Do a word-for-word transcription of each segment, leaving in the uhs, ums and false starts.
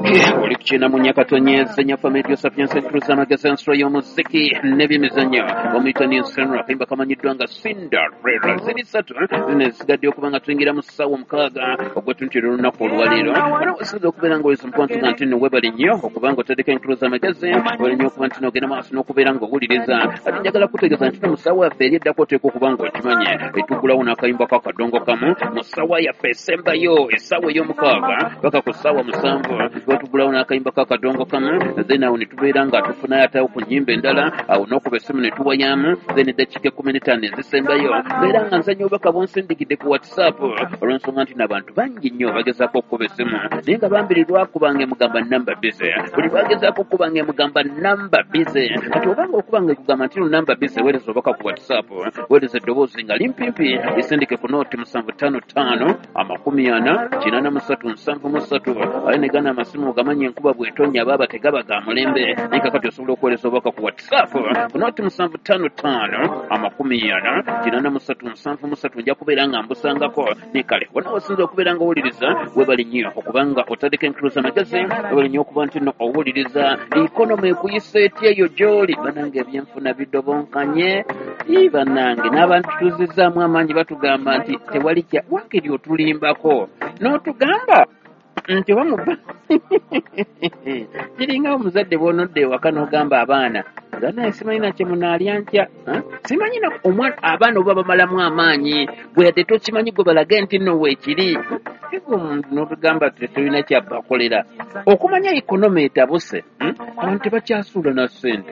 oli kuchina munyakatonyeze nyafamedi sapiense cruise amagezi ensuro y'omuziki n'ebyemizannyo omuyitani ensenra kayimba kamanyiddwa nga Cinderella ziri ssatu zisigadde okuba nga tuyingira mu ssaawa omukaaga ogwetuntira olunaku olwaleero era osinza okubeera nga oyisa mukwatuga nti nno webali nnyo okuba nga otadeka encruise amagezi webali nnyo okuba nti n'ogenda maaso n'okubeera nga owuliriza ate njagala kutegeeza nti no mu ssaawa yaffe eri eddako oteeka okuba nga okimanye etuggulawo n'akayimba kakadongo kamu mu ssaawa yaffe esembayo essaawa ey'omukaaga paka ku ssaawa musanvu wetugulawo n'akayimba kakadongo kamu then awo ne tubeera nga tufunayo atawo ku nnyimba endala awo n'okuba essimu ne tuwayamu then eddakiika ekkumi n'etaano ezisembayo beera nga nzanya obubaka bwonsindigidde ku whatsapp olw'ensonga nti n'abantu bangi nnyo bagezaako okukuba essimu naye nga bambiri lwakubanga emugamba namba bize buli lwagezaako okubanga emugamba namba bize kati obanga okuba nga ekugamba nti no namba bize weereza obubaka ku whatsapp weereza eddoboozi nga limpimpi lisindike ku nooti musanvu ttaano ttaano amakumi ana kinaana mu ssatu nsanvu mu ssatu aye ne gana amasimu ogamanya enkuba bw'etonnya abaaba tegaba ga mulembe naye kakati osobola okuweereza obubaka ku whatsapp ku nooti musanvu ttaano ttaano amakumi ana kinaana mu ssatu nsanvu mu ssatu nja kubeera nga mbusangako ne kale wonna wasinza okubeera nga owuliriza webali nnyo okubanga otandika encruise amagezi webali nnyo okuba nti no owuliriza ikonomi ekuyisa etya eyo gy'oli banange ebyenfuna bidobonkanye ii bannange n'abantu tuzizzaamu amaanyi batugamba nti tewali kya wakiri otulimbako n'otugamba nti bamuba kiringa omuzadde bw'onodde ewaka n'ogamba abaana nga naye simanyi na kye munaalya ntya simanyi na omwana abaana oba bamalamu amaanyi bwe yadde tokimanyi gwe balage nti nno weekiri omuntu n'otugamba tetulina kyabbakolera okumanya ikonomi etabuse abantu tebakyasuula na ssente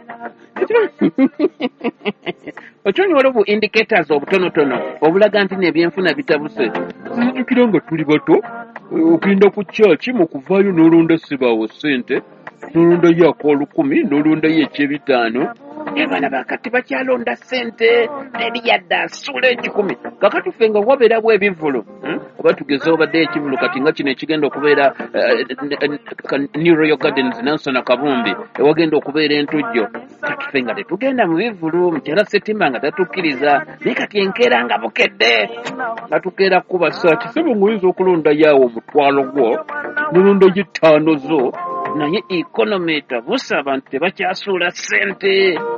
okyonyi waliwo bu indicators obutonotono obulaga nti n'ebyenfuna bitabuse zijjukira nga tuli bato okugenda ku kyaki mu kuvaayo n'olonda sibaawo ssente n'olondayo ak'olukumi n'olondayo ekyebitaano abaana bakati bakyalonda ssente teri yadde asuula ekikumi kakati ffe nga wabeerawo ebivulu oba tugeze obadde ekivulu kati nga kino ekigenda okubeera New Royal Gardens Nansana Kabumbi ewagenda okubeera entujjo kati ffe nga tetugenda mu bivulu mukyala Ssettimba nga tatukkiriza naye kati enkeera nga bukedde nga tukeera kuba saati sebo ng'oyinza okulondayo awo omutwalo gwo n'olondayo ettaano zo naye ikonomi etabuse abantu tebakyasuula ssente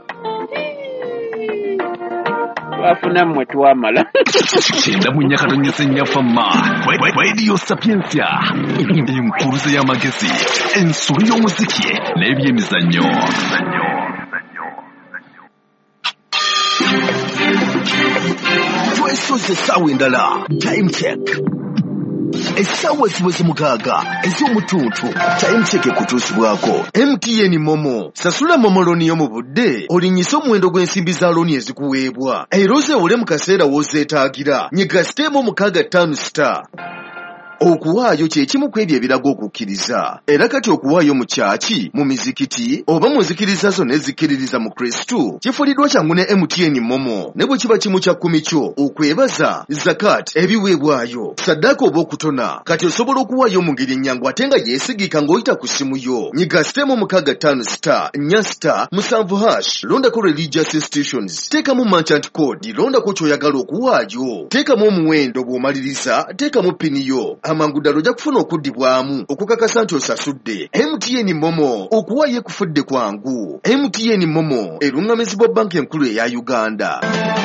twafuna mmwe twamala kyenda mu nyakatonyesa ennyafamma Radio Sapientia enkuluze y'amagezi ensolo y'omuziki n'ebyemizannyo twesoze essaawa endala time check essaawa ziweze mukaaga ez'omutuntu time check ekutuusibwako M T N Momo sasula momo looni yo mu budde olinnyisa omuwendo gw'ensimbi za looni ezikuweebwa era ozeewole mu kaseera w'ozeetaagira nyiga siteemu omukaaga ttaano star okuwaayo kye kimu ku ebyo ebiraga okukkiriza era kati okuwaayo mu kyaki mu mizikiti oba mu nzikiriza zonna ezikkiririza mu Kristu kifuliddwa kyangu ne M T N Momo ne bwe kiba kimu kya kkumi kyo okwebaza zakat ebiweebwayo saddaaka oba okutona kati osobola okuwaayo mu ngeri ennyangu ate nga yeesigika ng'oyita ku ssimu yo nyiga siteemu omukaaga ttaano star nnya star musanvu hash londako religious institutions teekamu merchant code londako ky'oyagala okuwaayo teekamu omuwendo bw'omaliriza teekamu pini yo amangu ddala ojja kufuna okuddibwamu okukakasa nti osasudde. M T N Momo okuwaayo ekufudde kwangu. M T N Momo eruŋŋamizibwa banka enkulu eya Uganda.